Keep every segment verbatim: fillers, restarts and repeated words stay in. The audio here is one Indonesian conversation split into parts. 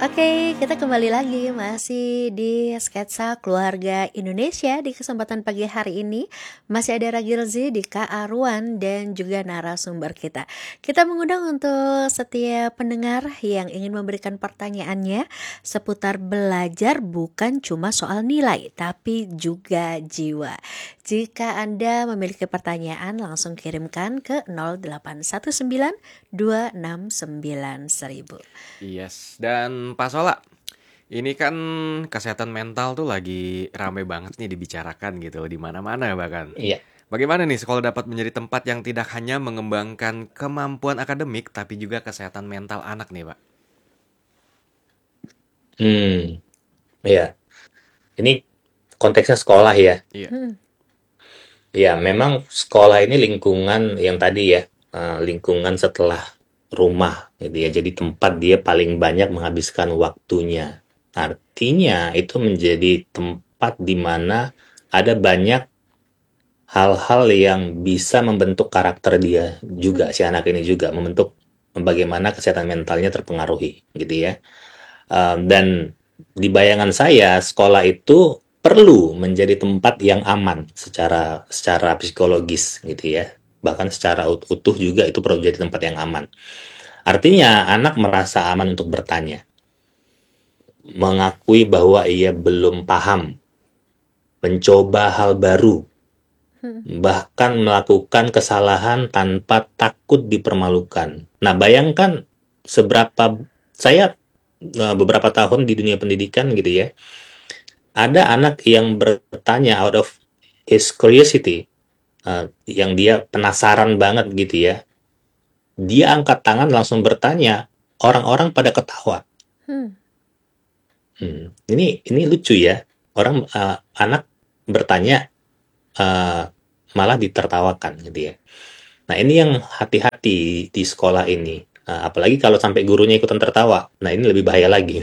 Oke, kita kembali lagi masih di Sketsa Keluarga Indonesia. Di kesempatan pagi hari ini masih ada Ragilzi, Dika Arwan, dan juga narasumber kita. Kita mengundang untuk setiap pendengar yang ingin memberikan pertanyaannya seputar belajar bukan cuma soal nilai, tapi juga jiwa. Jika Anda memiliki pertanyaan, langsung kirimkan ke nol delapan satu sembilan dua enam sembilan seribu. Yes, dan Pak Sola, ini kan kesehatan mental tuh lagi rame banget nih dibicarakan gitu di mana-mana bahkan. Iya. Bagaimana nih sekolah dapat menjadi tempat yang tidak hanya mengembangkan kemampuan akademik tapi juga kesehatan mental anak nih, Pak? Hmm, iya. Ini konteksnya sekolah ya. Iya. Hmm. Ya, memang sekolah ini lingkungan yang tadi ya, eh, lingkungan setelah rumah gitu ya. Jadi tempat dia paling banyak menghabiskan waktunya. Artinya itu menjadi tempat di mana ada banyak hal-hal yang bisa membentuk karakter dia juga, si anak ini juga membentuk bagaimana kesehatan mentalnya terpengaruhi gitu ya. Um, dan di bayangan saya sekolah itu perlu menjadi tempat yang aman secara secara psikologis gitu ya. Bahkan secara ut- utuh juga itu perlu jadi tempat yang aman. Artinya anak merasa aman untuk bertanya, mengakui bahwa ia belum paham, mencoba hal baru, bahkan melakukan kesalahan tanpa takut dipermalukan. Nah, bayangkan seberapa saya eh, beberapa tahun di dunia pendidikan gitu ya. Ada anak yang bertanya out of his curiosity, eh, yang dia penasaran banget gitu ya. Dia angkat tangan langsung bertanya, orang-orang pada ketawa. Hmm. Hmm, ini ini lucu ya. Orang eh, anak bertanya eh, malah ditertawakan gitu ya. Nah, ini yang hati-hati di sekolah ini. Nah, apalagi kalau sampai gurunya ikutan tertawa. Nah, ini lebih bahaya lagi.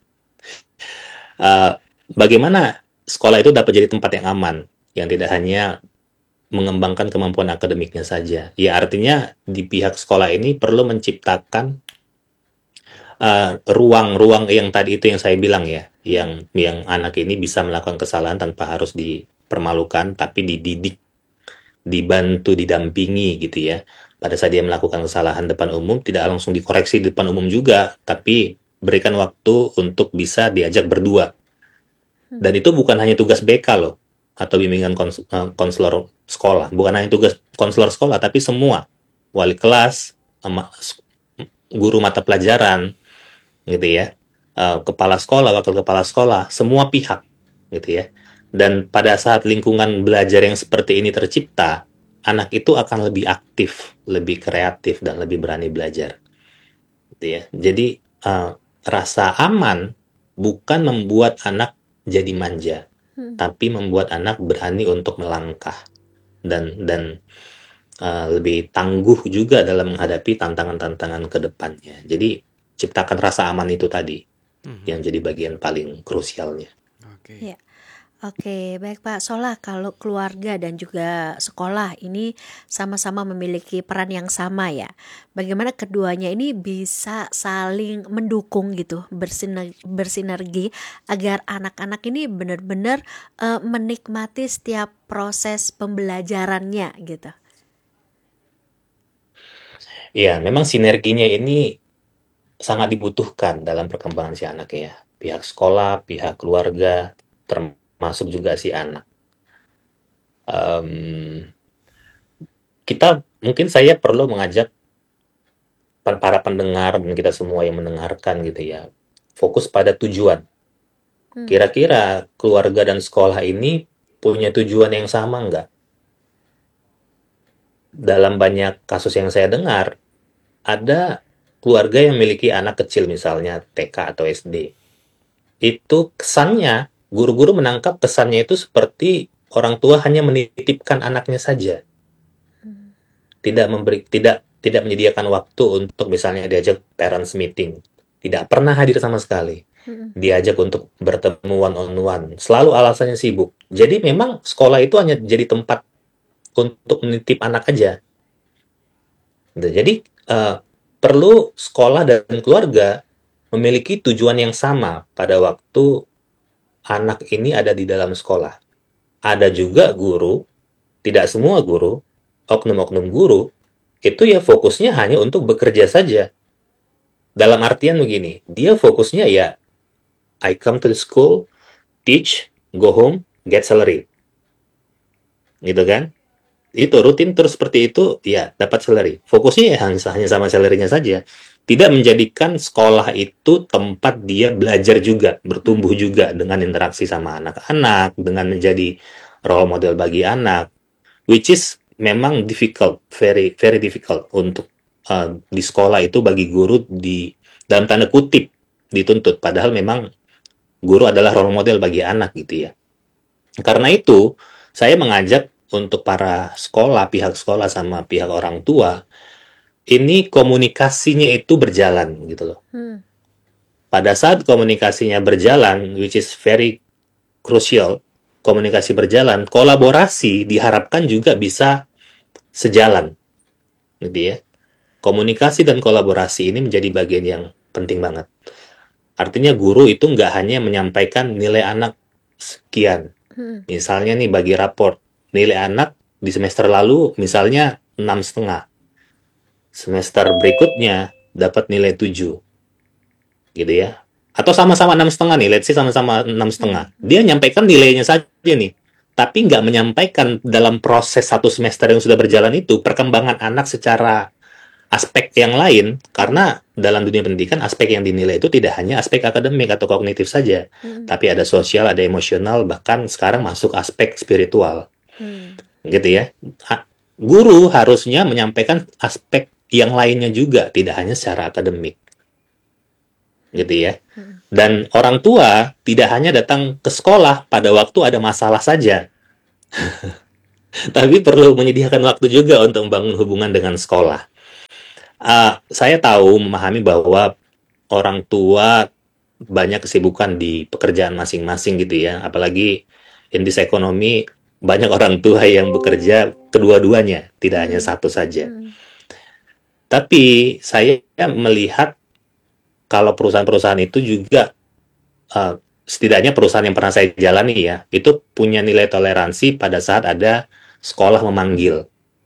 Eh, bagaimana sekolah itu dapat jadi tempat yang aman, yang tidak hanya mengembangkan kemampuan akademiknya saja. Ya, artinya di pihak sekolah ini perlu menciptakan eh, ruang-ruang yang tadi itu yang saya bilang ya, yang yang anak ini bisa melakukan kesalahan tanpa harus dipermalukan, tapi dididik, dibantu, didampingi gitu ya. Pada saat dia melakukan kesalahan depan umum, tidak langsung dikoreksi di depan umum juga, tapi berikan waktu untuk bisa diajak berdua. Dan itu bukan hanya tugas B K loh, atau bimbingan kons- eh, konselor sekolah. Bukan hanya tugas konselor sekolah, tapi semua. Wali kelas, sama guru mata pelajaran, gitu ya. Eh, kepala sekolah, wakil kepala sekolah, semua pihak, gitu ya. Dan pada saat lingkungan belajar yang seperti ini tercipta, anak itu akan lebih aktif, lebih kreatif, dan lebih berani belajar. Gitu ya. Jadi, eh, rasa aman bukan membuat anak jadi manja, tapi membuat anak berani untuk melangkah dan dan eh, lebih tangguh juga dalam menghadapi tantangan-tantangan ke depannya. Jadi, ciptakan rasa aman itu tadi yang Mhm. jadi bagian paling krusialnya. Oke. Ya. Oke, baik Pak Solah, kalau keluarga dan juga sekolah ini sama-sama memiliki peran yang sama ya. Bagaimana keduanya ini bisa saling mendukung gitu, bersinergi, bersinergi agar anak-anak ini benar-benar eh, menikmati setiap proses pembelajarannya gitu. Ya, memang sinerginya ini sangat dibutuhkan dalam perkembangan si anak ya. Pihak sekolah, pihak keluarga, termasuk juga si anak. Em, kita mungkin saya perlu mengajak para pendengar dan kita semua yang mendengarkan gitu ya, fokus pada tujuan. Hmm. Kira-kira keluarga dan sekolah ini punya tujuan yang sama nggak? Dalam banyak kasus yang saya dengar, ada keluarga yang memiliki anak kecil misalnya T K atau S D. Itu kesannya, guru-guru menangkap kesannya itu seperti orang tua hanya menitipkan anaknya saja. Tidak memberi tidak tidak menyediakan waktu untuk misalnya diajak parents meeting. Tidak pernah hadir sama sekali. Hmm. Diajak untuk bertemu one on one. Selalu alasannya sibuk. Jadi memang sekolah itu hanya jadi tempat untuk menitip anak aja. Jadi uh, perlu sekolah dan keluarga memiliki tujuan yang sama pada waktu anak ini ada di dalam sekolah. Ada juga guru, tidak semua guru, oknum-oknum guru, itu ya fokusnya hanya untuk bekerja saja. Dalam artian begini, dia fokusnya ya, I come to the school, teach, go home, get salary. Gitu kan? Itu rutin terus seperti itu, ya dapat salary. Fokusnya ya hanya sama salary-nya saja. Tidak menjadikan sekolah itu tempat dia belajar juga, bertumbuh juga dengan interaksi sama anak-anak, dengan menjadi role model bagi anak, which is memang difficult, very very difficult untuk uh, di sekolah itu bagi guru di dalam tanda kutip dituntut, padahal memang guru adalah role model bagi anak gitu ya. Karena itu saya mengajak untuk para sekolah, pihak sekolah sama pihak orang tua, ini komunikasinya itu berjalan gitu loh. Hmm. Pada saat komunikasinya berjalan, which is very crucial, komunikasi berjalan, kolaborasi diharapkan juga bisa sejalan, gitu ya. Komunikasi dan kolaborasi ini menjadi bagian yang penting banget. Artinya guru itu nggak hanya menyampaikan nilai anak sekian. Hmm. Misalnya nih bagi raport, nilai anak di semester lalu misalnya enam setengah. Semester berikutnya dapat nilai tujuh. Gitu ya. Atau sama-sama enam setengah nih, let's say sama-sama enam setengah. Dia nyampaikan nilainya saja nih. Tapi nggak menyampaikan dalam proses satu semester yang sudah berjalan itu, perkembangan anak secara aspek yang lain, karena dalam dunia pendidikan aspek yang dinilai itu tidak hanya aspek akademik atau kognitif saja, Hmm. tapi ada sosial, ada emosional, bahkan sekarang masuk aspek spiritual. Hmm. Gitu ya. Ha- Guru harusnya menyampaikan aspek yang lainnya juga, tidak hanya secara akademik. Gitu ya. Hmm. Dan orang tua tidak hanya datang ke sekolah pada waktu ada masalah saja, tapi perlu menyediakan waktu juga untuk membangun hubungan dengan sekolah. Uh, saya tahu, memahami bahwa orang tua banyak kesibukan di pekerjaan masing-masing gitu ya. Apalagi in this ekonomi, banyak orang tua yang bekerja kedua-duanya, tidak hanya Hmm. satu saja. Hmm. Tapi saya melihat kalau perusahaan-perusahaan itu juga, uh, setidaknya perusahaan yang pernah saya jalani ya, itu punya nilai toleransi pada saat ada sekolah memanggil.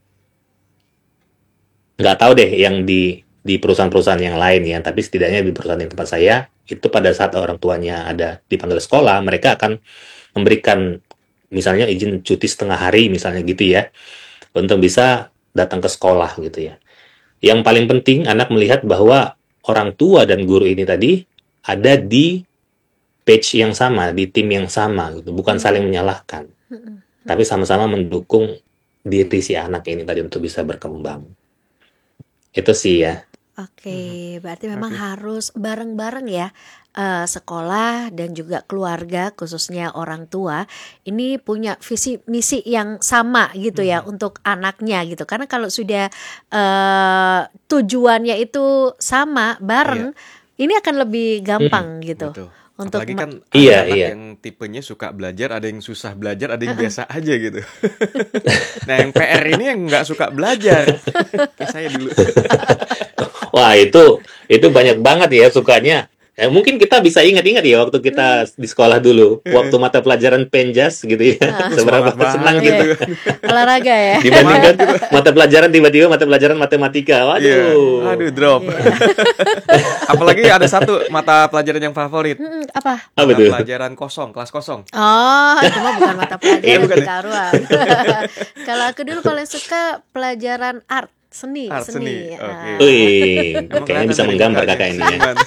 Nggak tahu deh yang di di perusahaan-perusahaan yang lain ya, tapi setidaknya di perusahaan yang tempat saya, itu pada saat orang tuanya ada dipanggil sekolah, mereka akan memberikan misalnya izin cuti setengah hari misalnya gitu ya, untuk bisa datang ke sekolah gitu ya. Yang paling penting anak melihat bahwa orang tua dan guru ini tadi ada di page yang sama, di tim yang sama gitu, bukan saling menyalahkan, Hmm. tapi sama-sama mendukung diri si anak ini tadi untuk bisa berkembang. Itu sih ya. Oke, berarti memang Oke. harus bareng-bareng ya, eh, sekolah dan juga keluarga, khususnya orang tua, ini punya visi misi yang sama gitu ya Mhm. untuk anaknya gitu. Karena kalau sudah eh, tujuannya itu sama, Iya, bareng, ini akan lebih Hmm. gampang gitu betul. untuk Apalagi me- kan ada Iya, anak iya. yang tipenya suka belajar, ada yang susah belajar, ada yang Heeh. biasa aja gitu. Nah, yang P R ini yang nggak suka belajar. Kayak saya dulu. Wah, itu itu banyak banget ya sukanya. Eh, mungkin kita bisa ingat-ingat ya waktu kita Hmm. di sekolah dulu, waktu mata pelajaran penjas gitu ya, Ah, seberapa Semangat senang banget iya, gitu. tuh. olahraga ya. Dibandingkan Semangat gitu. mata pelajaran tiba-tiba mata pelajaran matematika. Iya, Waduh. aduh drop. Iya. Apalagi ada satu mata pelajaran yang favorit, Mm-mm, apa? Apa mata tuh? pelajaran kosong, kelas kosong. Oh, itu mah bukan mata Iya pelajaran bukan di ya? Karuan. Kalau aku dulu paling suka pelajaran art, seni, Art seni, seni. oke. Ah. Wih, Emang kayaknya kelihatan bisa dari menggambar mukanya, kakak ini ya. seniman.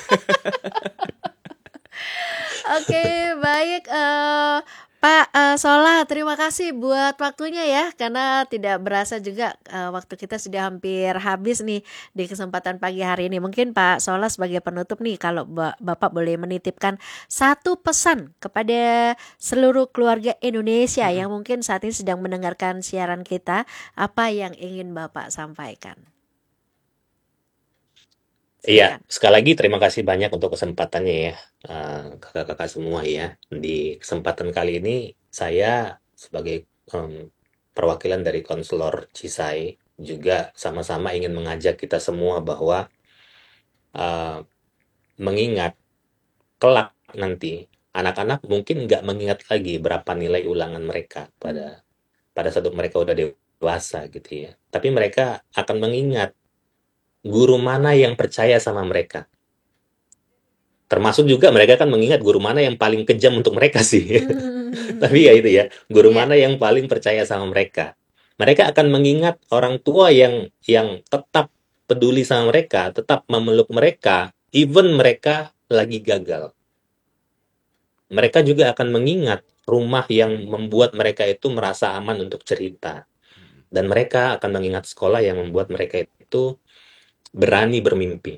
Oke, baik eh, Pak eh, Solah, terima kasih buat waktunya ya, karena tidak berasa juga eh, waktu kita sudah hampir habis nih di kesempatan pagi hari ini. Mungkin Pak Solah sebagai penutup nih, kalau Ba- Bapak boleh menitipkan satu pesan kepada seluruh keluarga Indonesia yang Mm-mm. mungkin saat ini sedang mendengarkan siaran kita, apa yang ingin Bapak sampaikan? Iya, Silakan. sekali lagi terima kasih banyak untuk kesempatannya ya, eh, kakak-kakak semua ya. Di kesempatan kali ini saya sebagai em, perwakilan dari konselor Cisai juga sama-sama ingin mengajak kita semua bahwa eh, mengingat kelak nanti anak-anak mungkin nggak mengingat lagi berapa nilai ulangan mereka Hmm. pada pada saat mereka udah dewasa gitu ya. Tapi mereka akan mengingat guru mana yang percaya sama mereka. Termasuk juga mereka akan mengingat guru mana yang paling kejam untuk mereka sih. Tapi ya itu ya, guru Iya. mana yang paling percaya sama mereka. Mereka akan mengingat orang tua yang yang tetap peduli sama mereka, tetap memeluk mereka, even mereka lagi gagal. Mereka juga akan mengingat rumah yang membuat mereka itu merasa aman untuk cerita. Hmm. Dan mereka akan mengingat sekolah yang membuat mereka itu berani bermimpi.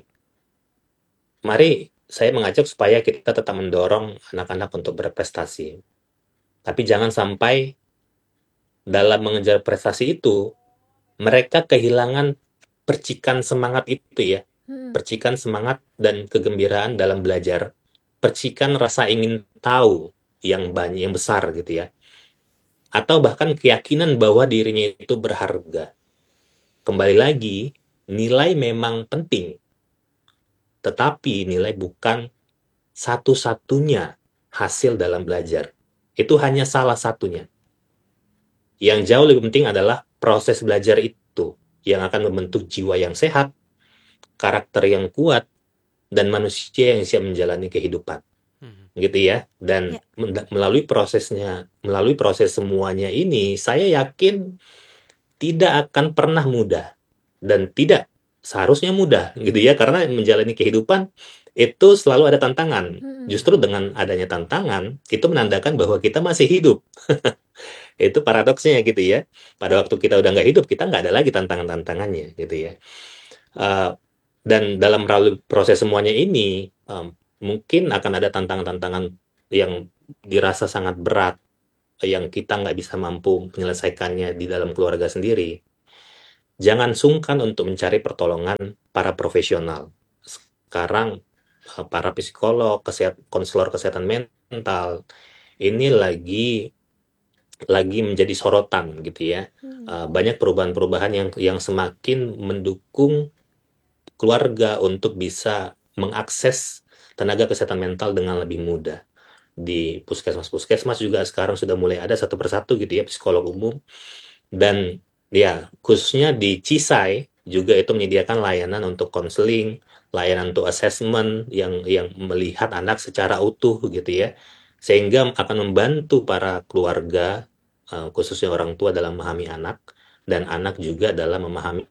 Mari saya mengajak supaya kita tetap mendorong anak-anak untuk berprestasi. Tapi jangan sampai dalam mengejar prestasi itu, mereka kehilangan percikan semangat itu ya. Hmm. Percikan semangat dan kegembiraan dalam belajar. Percikan rasa ingin tahu yang banyak, yang besar gitu ya. Atau bahkan keyakinan bahwa dirinya itu berharga. Kembali lagi, nilai memang penting. Tetapi nilai bukan satu-satunya hasil dalam belajar. Itu hanya salah satunya. Yang jauh lebih penting adalah proses belajar itu yang akan membentuk jiwa yang sehat, karakter yang kuat, dan manusia yang siap menjalani kehidupan. Hmm. Gitu ya. Dan Ya. menda- melalui prosesnya, melalui proses semuanya ini, saya yakin tidak akan pernah mudah dan tidak seharusnya mudah gitu ya, karena menjalani kehidupan itu selalu ada tantangan. Hmm. Justru dengan adanya tantangan itu menandakan bahwa kita masih hidup. Itu paradoksnya gitu ya. Pada waktu kita udah nggak hidup, kita nggak ada lagi tantangan-tantangannya gitu ya. Uh, dan dalam melalui proses semuanya ini, um, mungkin akan ada tantangan-tantangan yang dirasa sangat berat, yang kita nggak bisa mampu menyelesaikannya di dalam keluarga sendiri. Jangan sungkan untuk mencari pertolongan para profesional. Sekarang uh, para psikolog, kesehat, konselor kesehatan mental ini lagi lagi menjadi sorotan gitu ya. Hmm. Uh, banyak perubahan-perubahan yang yang semakin mendukung keluarga untuk bisa mengakses tenaga kesehatan mental dengan lebih mudah. Di puskesmas-puskesmas juga sekarang sudah mulai ada satu persatu gitu ya, psikolog umum. Dan ya, khususnya di Cisai juga itu menyediakan layanan untuk konseling, layanan untuk assessment yang yang melihat anak secara utuh gitu ya. Sehingga akan membantu para keluarga, uh, khususnya orang tua dalam memahami anak, dan anak juga dalam memahami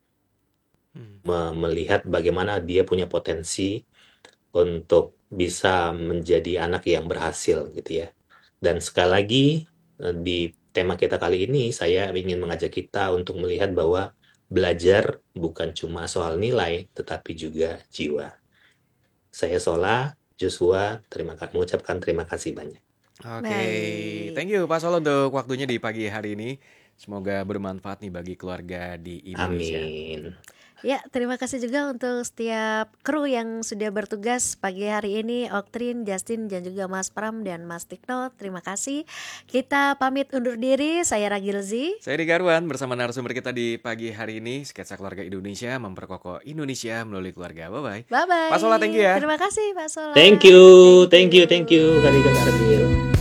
Hmm. me- melihat bagaimana dia punya potensi untuk bisa menjadi anak yang berhasil gitu ya. Dan sekali lagi eh, di tema kita kali ini saya ingin mengajak kita untuk melihat bahwa belajar bukan cuma soal nilai tetapi juga jiwa. Saya Sola, Joshua, terima kasih mengucapkan terima kasih banyak. Oke, Baik. thank you Pak Solo untuk waktunya di pagi hari ini. Semoga bermanfaat nih bagi keluarga di Indonesia. Amin. Ya, terima kasih juga untuk setiap kru yang sudah bertugas pagi hari ini, Oktrin, Justin, dan juga Mas Pram dan Mas Tikno. Terima kasih. Kita pamit undur diri. Saya Ragilzi. Saya Edi Garwan bersama narasumber kita di pagi hari ini, Sketsa Keluarga Indonesia, memperkokoh Indonesia melalui keluarga. Bye-bye. Bye-bye. Pak Sola, thank you ya. Terima kasih Pak Sola. Thank you, thank you, thank you, Kak Dika, Kak Ardil.